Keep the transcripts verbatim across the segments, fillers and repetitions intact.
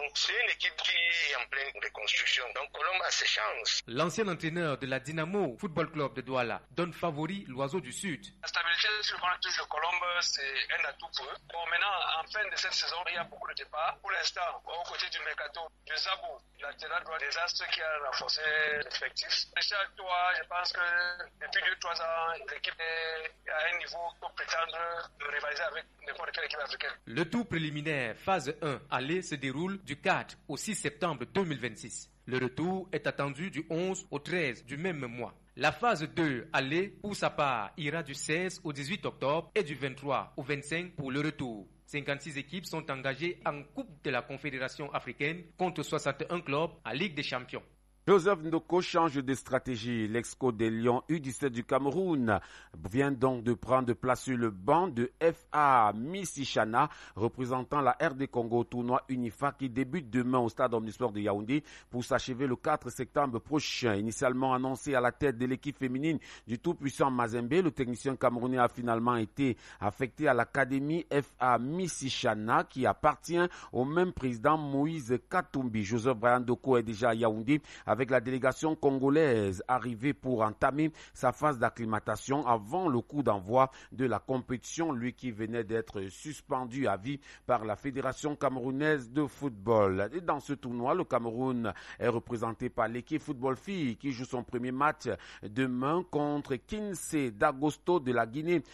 Donc c'est une équipe qui est en pleine reconstruction. Donc Colombe a ses chances. L'ancien entraîneur de la Dynamo Football Club de Douala donne favori l'Oiseau du Sud. La stabilité sur le plan de Colombe, c'est un atout pour eux. Bon, maintenant, en fin de cette saison, il y a beaucoup de départs. Pour l'instant, au côté du mercato, de Zabou, latéral droit des Astres qui a renforcé l'effectif. Richard Toa, je pense que depuis deux trois ans, l'équipe est à un niveau pour prétendre de rivaliser avec n'importe quelle équipe africaine. Le tour préliminaire phase un aller se déroule du quatre au six septembre deux mille vingt-six. Le retour est attendu du onze au treize du même mois. La phase deux aller, pour sa part, ira du seize au dix-huit octobre et du vingt-trois au vingt-cinq pour le retour. cinquante-six équipes sont engagées en Coupe de la Confédération africaine contre soixante et un clubs à Ligue des champions. Joseph Ndoko change de stratégie. L'ex-co des Lions U dix-sept du Cameroun vient donc de prendre place sur le banc de F A Missishana, représentant la R D Congo au tournoi UNIFA qui débute demain au stade Omnisport de Yaoundé pour s'achever le quatre septembre prochain. Initialement annoncé à la tête de l'équipe féminine du tout-puissant Mazembe, le technicien camerounais a finalement été affecté à l'académie F A Missishana qui appartient au même président Moïse Katumbi. Joseph Brian Ndoko est déjà à Yaoundé avec la délégation congolaise arrivée pour entamer sa phase d'acclimatation avant le coup d'envoi de la compétition, lui qui venait d'être suspendu à vie par la Fédération camerounaise de football. Et dans ce tournoi, le Cameroun est représenté par l'équipe football filles qui joue son premier match demain contre Kinsey d'Agosto de la Guinée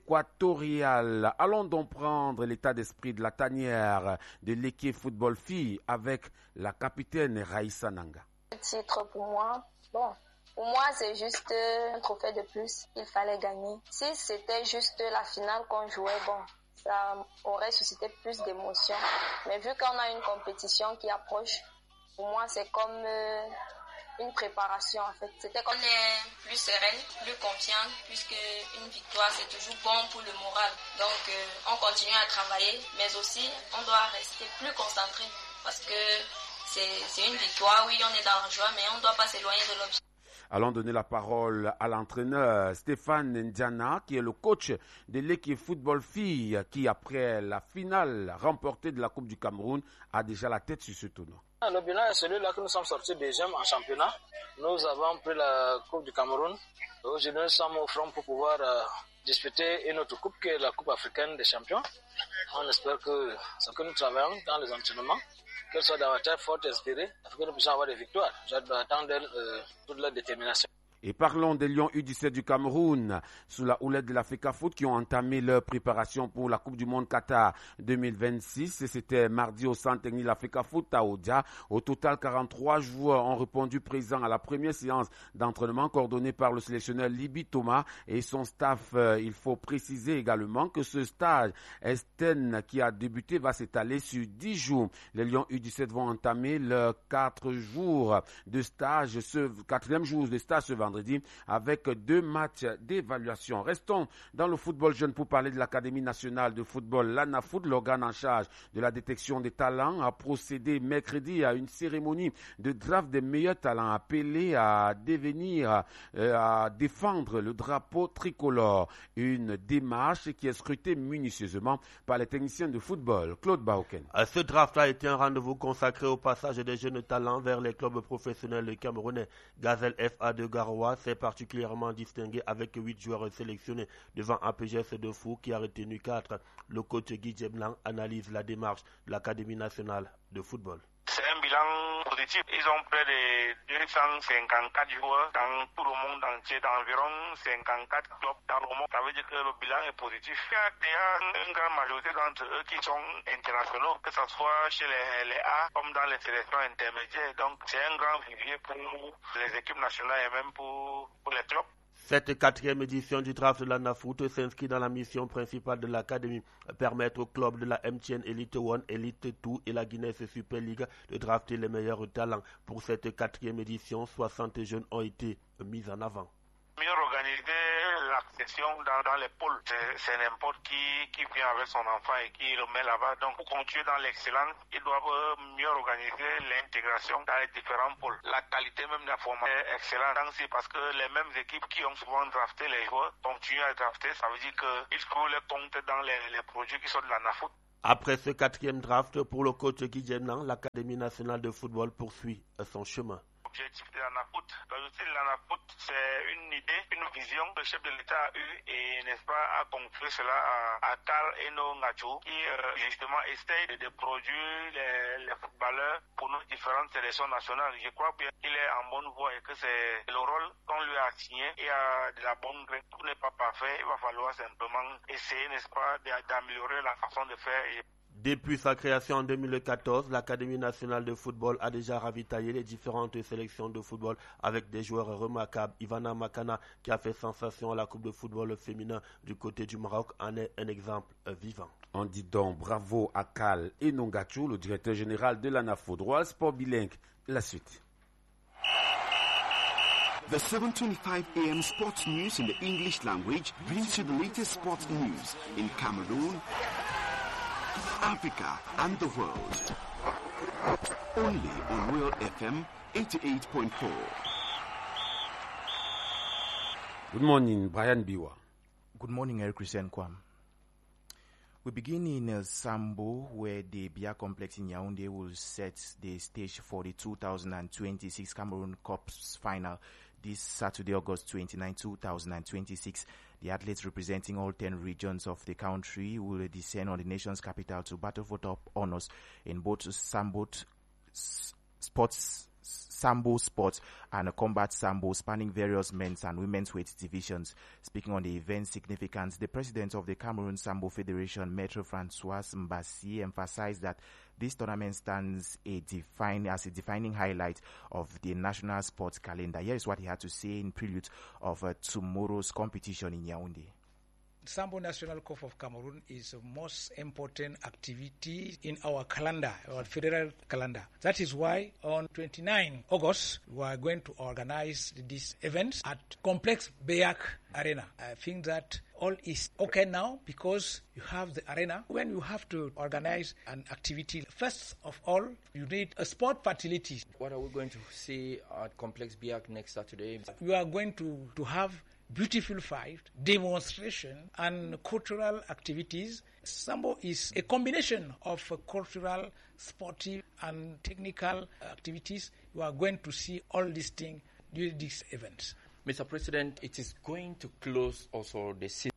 équatoriale. Allons donc prendre l'état d'esprit de la tanière de l'équipe football filles avec la capitaine Raïssa Nanga. Le titre pour moi, bon, pour moi c'est juste un trophée de plus qu'il fallait gagner. Si c'était juste la finale qu'on jouait, bon, ça aurait suscité plus d'émotions. Mais vu qu'on a une compétition qui approche, pour moi c'est comme euh, une préparation en fait. C'était comme on est plus sereine, plus confiante, puisque une victoire c'est toujours bon pour le moral. Donc euh, on continue à travailler, mais aussi on doit rester plus concentré parce que C'est, c'est une victoire, oui, on est dans la joie, mais on ne doit pas s'éloigner de l'objectif. Allons donner la parole à l'entraîneur Stéphane Ndiana, qui est le coach de l'équipe football filles, qui après la finale remportée de la Coupe du Cameroun, a déjà la tête sur ce tournoi. Le bilan est celui-là que nous sommes sortis deuxième en championnat. Nous avons pris la Coupe du Cameroun. Aujourd'hui, nous sommes au front pour pouvoir euh, disputer une autre coupe qui est la Coupe africaine des champions. On espère que ce que nous travaillons dans les entraînements, qu'elles soient davantage fortes et inspirées, afin que nous puissions avoir des victoires. J'attends d'elles euh, toute leur détermination. Et parlons des Lions U dix-sept du Cameroun, sous la houlette de l'Africa Foot, qui ont entamé leur préparation pour la Coupe du Monde Qatar deux mille vingt-six. Et c'était mardi au centre technique de l'Africa Foot à Odia. Au total, quarante-trois joueurs ont répondu présents à la première séance d'entraînement coordonnée par le sélectionneur Libi Thomas et son staff. Il faut préciser également que ce stage Esten qui a débuté va s'étaler sur dix jours. Les Lions U dix-sept vont entamer leurs quatre jours de stage, ce quatrième jour de stage ce vendredi, avec deux matchs d'évaluation. Restons dans le football jeune pour parler de l'Académie nationale de football. L'ANAFoot, l'organe en charge de la détection des talents, a procédé mercredi à une cérémonie de draft des meilleurs talents appelés à devenir, euh, à défendre le drapeau tricolore. Une démarche qui est scrutée minutieusement par les techniciens de football. Claude Baoken. Ce draft a été un rendez-vous consacré au passage des jeunes talents vers les clubs professionnels camerounais. Gazelle F A de Garoua s'est particulièrement distingué avec huit joueurs sélectionnés devant A P G S de Fou qui a retenu quatre. Le coach Guy Djeblan analyse la démarche de l'Académie nationale de football. C'est un bilan positif. Ils ont près de deux cent cinquante-quatre joueurs dans tout le monde entier, d'environ cinquante-quatre clubs dans le monde. Ça veut dire que le bilan est positif. Il y a déjà une grande majorité d'entre eux qui sont internationaux, que ce soit chez les, les A comme dans les sélections intermédiaires. Donc c'est un grand vivier pour les équipes nationales et même pour, pour les clubs. Cette quatrième édition du draft de l'ANAFoot s'inscrit dans la mission principale de l'Académie, permettre aux clubs de la M T N Elite un, Elite deux et la Guinness Super League de drafter les meilleurs talents. Pour cette quatrième édition, soixante jeunes ont été mis en avant. Mieux organiser l'accession dans, dans les pôles, c'est, c'est n'importe qui qui vient avec son enfant et qui le met là-bas. Donc pour continuer dans l'excellence, ils doivent mieux organiser l'intégration dans les différents pôles. La qualité même de la formation est excellente. C'est parce que les mêmes équipes qui ont souvent drafté les joueurs continuent à drafter. Ça veut dire qu'ils trouvent les comptes dans les, les projets qui sont de la NAFoot. Après ce quatrième draft pour le coach Guy Djemnan, l'Académie nationale de football poursuit son chemin. L'objectif de l'ANAFOOT. L'objectif de l'ANAFOOT, c'est une idée, une vision que le chef de l'État a eue et, n'est-ce pas, a confié cela à, à Karl Eno Ngacho qui, euh, justement, essaye de, de produire les, les footballeurs pour nos différentes sélections nationales. Je crois qu'il est en bonne voie et que c'est le rôle qu'on lui a assigné et à de la bonne graine. Tout n'est pas parfait. Il va falloir simplement essayer, n'est-ce pas, d'améliorer la façon de faire. Et depuis sa création en deux mille quatorze, l'Académie nationale de football a déjà ravitaillé les différentes sélections de football avec des joueurs remarquables. Ivana Makana, qui a fait sensation à la Coupe de football féminin du côté du Maroc, en est un exemple vivant. On dit donc bravo à Karl Eno Ngacho, le directeur général de l'ANAFO. Droit sport bilingue, la suite. The seven twenty-five a m sports news in the English language brings you the latest sports news in Cameroon, Africa and the world. Only on Real F M eighty-eight point four. Good morning, Brian Biwa. Good morning, Eric Christian Kwam. We begin in uh, Sambo, where the Bia complex in Yaoundé will set the stage for the two thousand twenty-six Cameroon Cups final this Saturday, August twenty-ninth, two thousand twenty-six. The athletes representing all ten regions of the country will descend on the nation's capital to battle for top honors in both Sambo sports, Sambo sports and combat Sambo, spanning various men's and women's weight divisions. Speaking on the event's significance, the president of the Cameroon Sambo Federation, Maître Francois Mbassi, emphasized that this tournament stands a define, as a defining highlight of the national sports calendar. Here is what he had to say in prelude of uh, tomorrow's competition in Yaoundé. Sambo National Cup of Cameroon is the most important activity in our calendar, our federal calendar. That is why on twenty-ninth August, we are going to organize this event at Complex Beyak Arena. I think that all is okay now because you have the arena. When you have to organize an activity, first of all, you need a sport facility. What are we going to see at Complex Beyak next Saturday? You are going to, to have beautiful fight, demonstration, and cultural activities. Sambo is a combination of uh, cultural, sportive, and technical activities. You are going to see all these things during this event. Mister President, it is going to close also the season.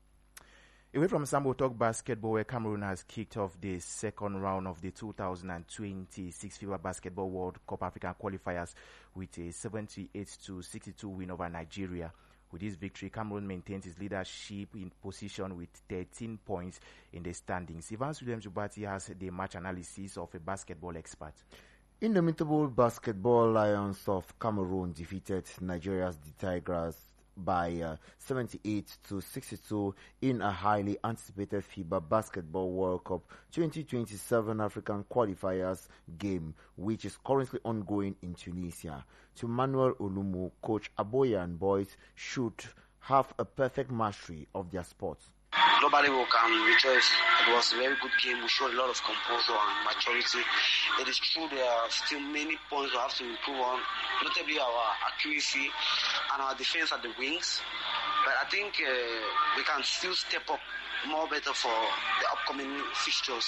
Away from Sambo Talk basketball, where Cameroon has kicked off the second round of the two thousand twenty-six FIBA Basketball World Cup African qualifiers with a seventy-eight to sixty-two win over Nigeria. With this victory, Cameroon maintains its leadership in position with thirteen points in the standings. Evans William Jubati has the match analysis of a basketball expert. Indomitable Basketball Lions of Cameroon defeated Nigeria's the Tigers by uh, seventy-eight to sixty-two in a highly anticipated FIBA Basketball World Cup twenty twenty-seven African qualifiers game, which is currently ongoing in Tunisia. To Manuel Olumu, coach Aboyan boys should have a perfect mastery of their sport. Nobody will can rejoice. It was a very good game. We showed a lot of composure and maturity. It is true there are still many points we have to improve on, notably our accuracy and our defense at the wings. But I think uh, we can still step up more better for the upcoming fixtures.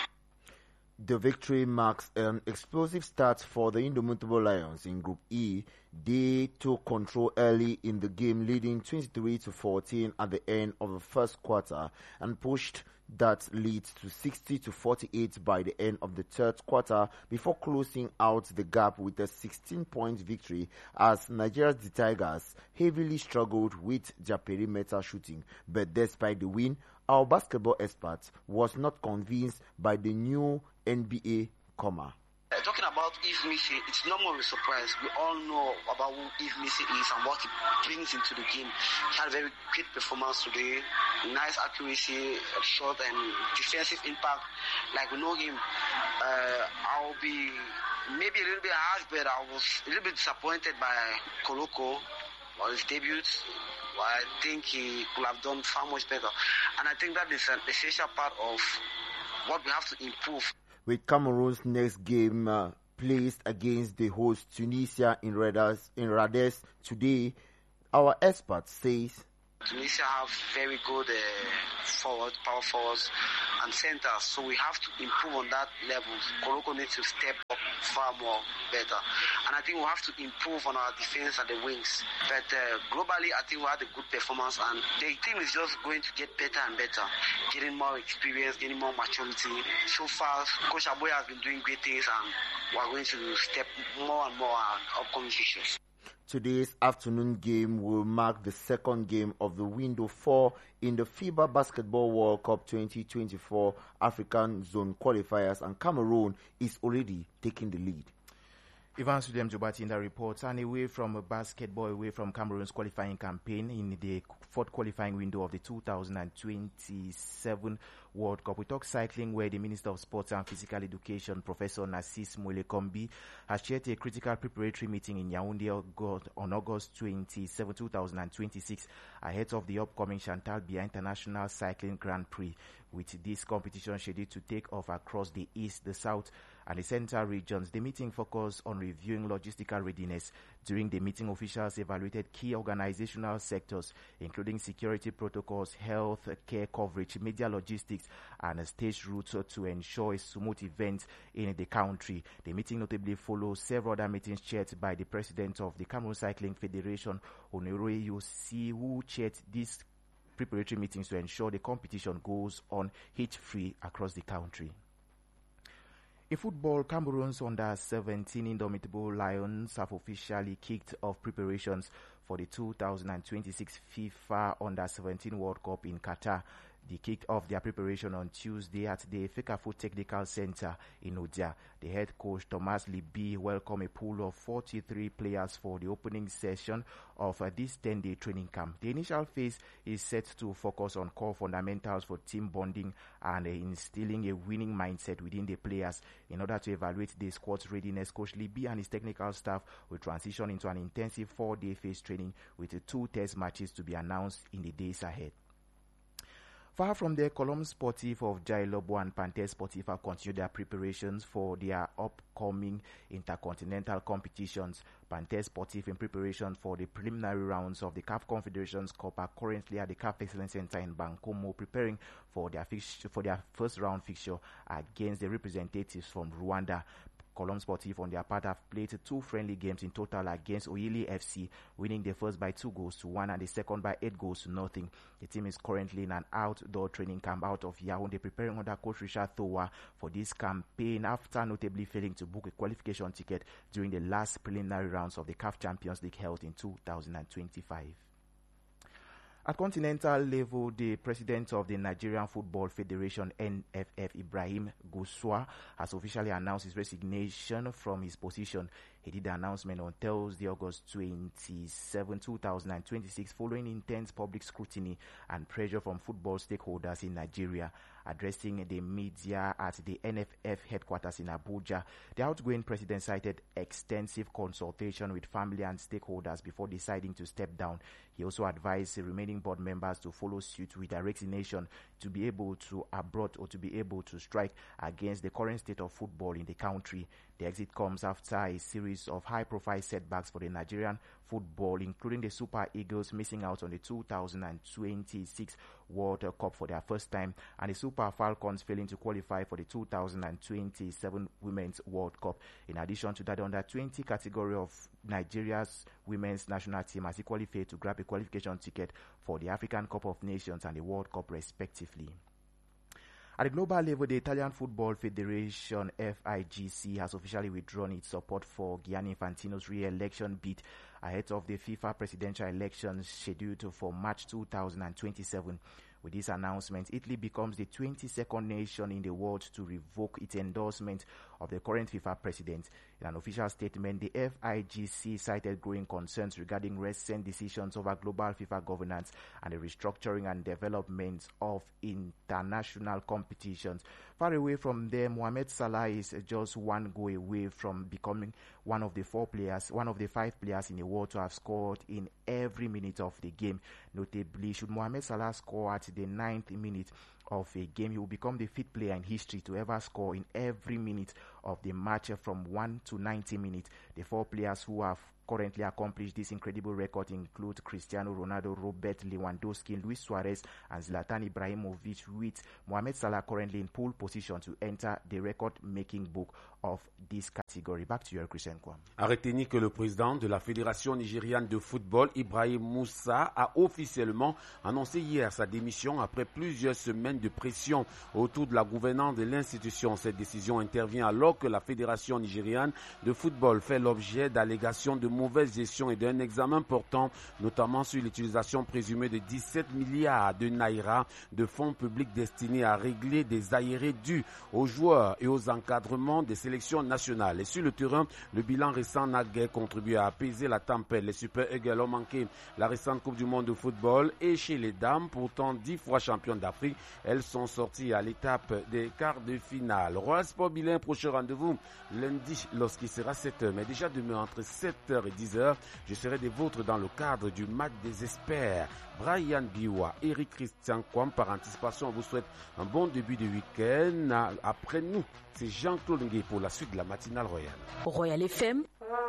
The victory marks an explosive start for the Indomitable Lions in Group E. They took control early in the game, leading twenty-three to fourteen at the end of the first quarter, and pushed that lead to sixty to forty-eight by the end of the third quarter, before closing out the gap with a sixteen-point victory as Nigeria's the Tigers heavily struggled with their perimeter shooting. But despite the win, our basketball expert was not convinced by the new N B A comer. Uh, talking about Yves Missi, it's no more a surprise. We all know about who Yves Missi is and what he brings into the game. He had a very great performance today, nice accuracy, shot and defensive impact. Like we know him, uh, I'll be maybe a little bit harsh, but I was a little bit disappointed by Koloko on his debut. I think he could have done far much better. And I think that is an essential part of what we have to improve. With Cameroon's next game uh, placed against the host Tunisia in Rades, in Rades today, our expert says Tunisia have very good uh, forward, power forwards, and centers. So we have to improve on that level. Koroko needs to step up far more better. And I think we have to improve on our defense and the wings. But uh, globally, I think we had a good performance, and the team is just going to get better and better, getting more experience, getting more maturity. So far, Coach Aboy has been doing great things, and we're going to step more and more on upcoming fixtures. Today's afternoon game will mark the second game of the window four in the FIBA Basketball World Cup twenty twenty-four African Zone qualifiers, and Cameroon is already taking the lead. Ivan Sudem Jobati in the report. And away from basketball, away from Cameroon's qualifying campaign in the fourth qualifying window of the two thousand twenty-seven World Cup, we talk cycling, where the Minister of Sports and Physical Education, Professor Narcisse Moile-Kombi, has chaired a critical preparatory meeting in Yaoundé on August twenty-seventh, two thousand twenty-six, ahead of the upcoming Chantal Biya International Cycling Grand Prix, with this competition scheduled to take off across the east, the south, and the central regions. The meeting focused on reviewing logistical readiness. During the meeting, officials evaluated key organizational sectors, including security protocols, health care coverage, media logistics, and stage routes to ensure a smooth event in the country. The meeting notably follows several other meetings chaired by the president of the Cameroon Cycling Federation, Honoré Yossi, who chaired these preparatory meetings to ensure the competition goes on hitch-free across the country. In football, Cameroon's under seventeen Indomitable Lions have officially kicked off preparations for the two thousand twenty-six FIFA under seventeen World Cup in Qatar. They kicked off their preparation on Tuesday at the Fecafoot Technical Center in Odia. The head coach, Thomas Libi, welcomed a pool of forty-three players for the opening session of uh, this ten-day training camp. The initial phase is set to focus on core fundamentals for team bonding and uh, instilling a winning mindset within the players. In order to evaluate the squad's readiness, Coach Libi and his technical staff will transition into an intensive four-day phase training with uh, two test matches to be announced in the days ahead. Far from there, Colombe Sportif of Jailobo and Panther Sportif have continued their preparations for their upcoming intercontinental competitions. Panther Sportif, in preparation for the preliminary rounds of the C A F Confederations Cup, are currently at the C A F Excellence Center in Bankomo, preparing for their fixture, for their first round fixture against the representatives from Rwanda. Colombe Sportif, on their part, have played two friendly games in total against Oyili F C, winning the first by two goals to one and the second by eight goals to nothing. The team is currently in an outdoor training camp out of Yaoundé, preparing under coach Richard Thowa for this campaign after notably failing to book a qualification ticket during the last preliminary rounds of the C A F Champions League held in two thousand twenty-five. At continental level, the president of the Nigerian Football Federation, N F F, Ibrahim Gusau, has officially announced his resignation from his position. He did the announcement on Thursday, August twenty-seventh, two thousand twenty-six, following intense public scrutiny and pressure from football stakeholders in Nigeria. Addressing the media at the N F F headquarters in Abuja, the outgoing president cited extensive consultation with family and stakeholders before deciding to step down. He also advised the remaining board members to follow suit with their resignation to be able to abroad or to be able to strike against the current state of football in the country. The exit comes after a series of high-profile setbacks for the Nigerian football, including the Super Eagles missing out on the two thousand twenty-six World Cup for their first time, and the Super Falcons failing to qualify for the two thousand twenty-seven Women's World Cup. In addition to that, the under twenty category of Nigeria's women's national team has equally failed to grab a qualification ticket for the African Cup of Nations and the World Cup respectively. At the global level, the Italian Football Federation, F I G C, has officially withdrawn its support for Gianni Infantino's re-election bid ahead of the FIFA presidential elections scheduled for March two thousand twenty-seven. With this announcement, Italy becomes the twenty-second nation in the world to revoke its endorsement of the current FIFA president. In an official statement, the F I G C cited growing concerns regarding recent decisions over global FIFA governance and the restructuring and development of international competitions. Far away from there, Mohamed Salah is just one goal away from becoming one of the four players, one of the five players in the world to have scored in every minute of the game. Notably, should Mohamed Salah score at the ninth minute of a game, he will become the fifth player in history to ever score in every minute of the match from one to ninety minutes. The four players who have currently accomplish this incredible record include Cristiano Ronaldo, Robert Lewandowski, Luis Suarez, and Zlatan Ibrahimovic, with Mohamed Salah currently in pole position to enter the record-making book of this category. Back to you, Christian Kwam. A retenir que le président de la Fédération nigériane de football, Ibrahim Moussa, a officiellement annoncé hier sa démission après plusieurs semaines de pression autour de la gouvernance de l'institution. Cette décision intervient alors que la Fédération nigériane de football fait l'objet d'allégations de mauvaise gestion et d'un examen portant notamment sur l'utilisation présumée de dix-sept milliards de naira de fonds publics destinés à régler des arriérés dus aux joueurs et aux encadrements des sélections nationales. Et sur le terrain, le bilan récent n'a guère contribué à apaiser la tempête. Les Super Eagles ont manqué la récente Coupe du Monde de football et chez les dames, pourtant dix fois championnes d'Afrique, elles sont sorties à l'étape des quarts de finale. Royal Sport Bilan, prochain rendez-vous lundi lorsqu'il sera sept heures. Mais déjà demain entre sept heures et dix heures, je serai des vôtres dans le cadre du match des experts. Brian Biwa, Eric Christian Kwam, par anticipation, on vous souhaite un bon début de week-end. Après nous, c'est Jean-Claude Ngué pour la suite de la matinale royale. Royal F M.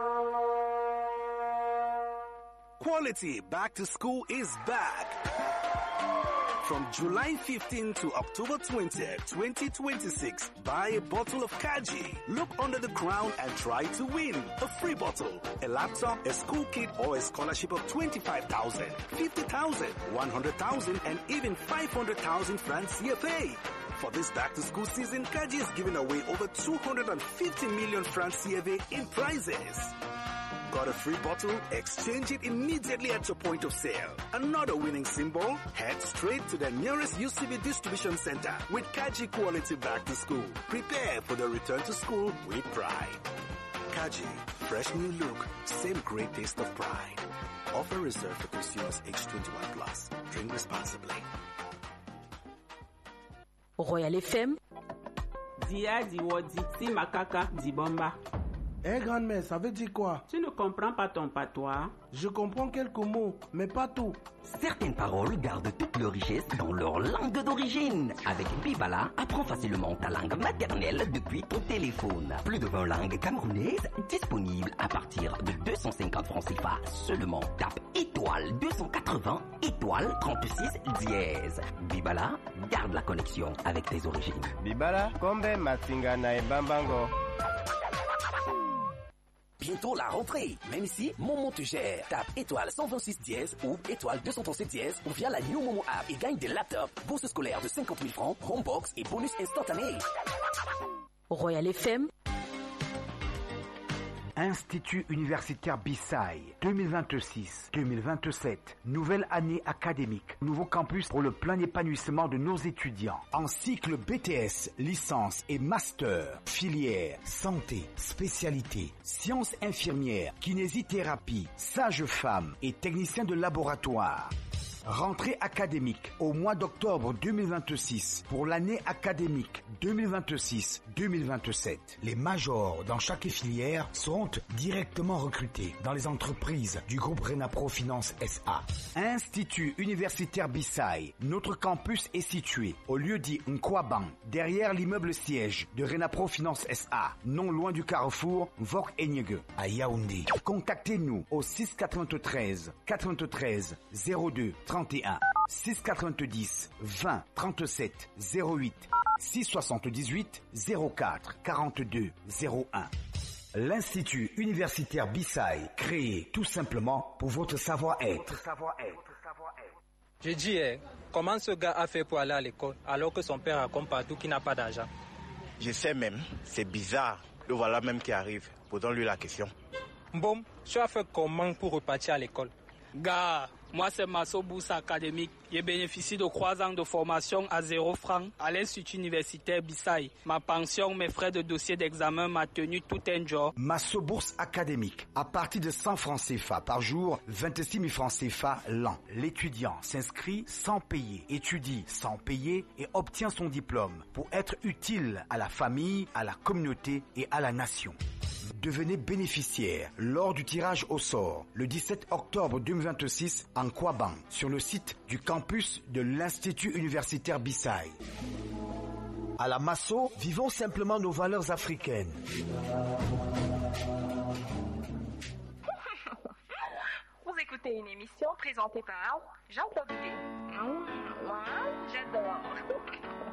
Quality back to school is back. From July fifteenth to October twentieth, twenty twenty-six, buy a bottle of Kaji. Look under the crown and try to win a free bottle, a laptop, a school kit, or a scholarship of twenty-five thousand, fifty thousand, one hundred thousand, and even five hundred thousand francs C F A. For this back-to-school season, Kaji is giving away over two hundred fifty million francs C F A in prizes. Got a free bottle? Exchange it immediately at your point of sale. Another winning symbol? Head straight to the nearest U C B distribution center with Kaji Quality Back to School. Prepare for the return to school with pride. Kaji, fresh new look, same great taste of pride. Offer reserved for consumers age twenty-one plus. Drink responsibly. Royal F M. Dia Diwodi Si Makaka Dibomba. Eh, grand-mère, ça veut dire quoi? Tu ne comprends pas ton patois? Je comprends quelques mots, mais pas tout. Certaines paroles gardent toute leur richesse dans leur langue d'origine. Avec Bibala, apprends facilement ta langue maternelle depuis ton téléphone. Plus de vingt langues camerounaises disponibles à partir de deux cent cinquante francs C F A seulement. Tape étoile deux cent quatre-vingts, étoile trente-six dièse. Bibala, garde la connexion avec tes origines. Bibala, Kombe Matingana et Bambango. Bientôt la rentrée, même si Momo te gère. Tape étoile cent vingt-six dièse ou étoile deux cent trente-sept dièse ou via la New Momo app et gagne des laptops, bourse scolaire de cinquante mille francs, Homebox et bonus instantané. Royal F M. Institut universitaire Bissai deux mille vingt-six deux mille vingt-sept, nouvelle année académique, nouveau campus pour le plein épanouissement de nos étudiants. En cycle B T S, licence et master, filière, santé, spécialité, sciences infirmières, kinésithérapie, sage-femme et technicien de laboratoire. Rentrée académique au mois d'octobre deux mille vingt-six pour l'année académique deux mille vingt-six deux mille vingt-sept. Les majors dans chaque filière seront directement recrutés dans les entreprises du groupe Renapro Finance S A. Institut universitaire Bissai. Notre campus est situé au lieu dit Nkwaban, derrière l'immeuble siège de Renapro Finance S A, non loin du carrefour Vok Enyege à Yaoundé. Contactez-nous au six quatre-vingt-treize quatre-vingt-treize zéro deux trente et un, six quatre-vingt-dix vingt trente-sept zéro huit, six soixante-dix-huit zéro quatre quarante-deux zéro un. L'Institut universitaire Bissai, créé tout simplement pour votre savoir-être. Je dis, eh, comment ce gars a fait pour aller à l'école alors que son père raconte partout qu'il n'a pas d'argent? Je sais même, c'est bizarre. Le voilà même qui arrive. Posons-lui la question. Bon, tu as fait comment pour repartir à l'école? Gars, moi c'est Masso Bourse Académique. J'ai bénéficié de trois ans de formation à zéro franc à l'Institut universitaire Bissai. Ma pension, mes frais de dossier d'examen, m'a tenu tout un jour. Masso Bourse Académique. À partir de cent francs C F A par jour, vingt-six mille francs C F A l'an. L'étudiant s'inscrit sans payer, étudie sans payer et obtient son diplôme pour être utile à la famille, à la communauté et à la nation. Devenez bénéficiaire lors du tirage au sort le dix-sept octobre deux mille vingt-six en Kwaban sur le site du campus de l'Institut universitaire Bissai. À la Masso, vivons simplement nos valeurs africaines. écouté une émission présentée par Jean-Claude Gué. Mmh, moi, j'adore.